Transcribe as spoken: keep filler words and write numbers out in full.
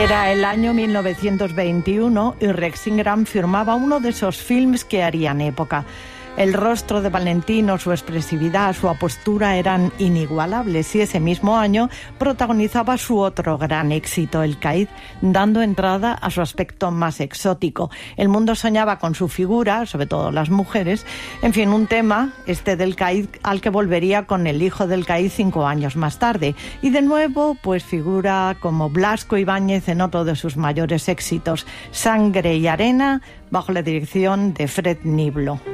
Era el año mil novecientos veintiuno y Rex Ingram firmaba uno de esos films que harían época. El rostro de Valentino, su expresividad, su apostura eran inigualables y ese mismo año protagonizaba su otro gran éxito, El Caid, dando entrada a su aspecto más exótico. El mundo soñaba con su figura, sobre todo las mujeres. En fin, un tema, este del Caid, al que volvería con El hijo del Caid cinco años más tarde. Y de nuevo, pues figura como Blasco Ibáñez en otro de sus mayores éxitos, Sangre y arena, bajo la dirección de Fred Niblo.